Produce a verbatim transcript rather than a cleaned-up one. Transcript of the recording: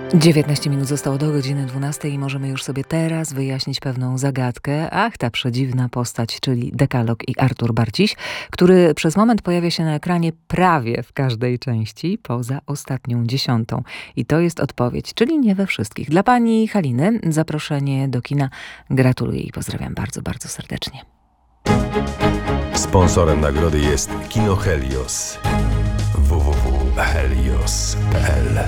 dziewiętnaście minut zostało do godziny dwunastej i możemy już sobie teraz wyjaśnić pewną zagadkę. Ach, ta przedziwna postać, czyli Dekalog i Artur Barciś, który przez moment pojawia się na ekranie prawie w każdej części, poza ostatnią dziesiątą. I to jest odpowiedź, czyli nie we wszystkich. Dla pani Haliny zaproszenie do kina. Gratuluję i pozdrawiam bardzo, bardzo serdecznie. Sponsorem nagrody jest Kino Helios. w w w kropka helios kropka p l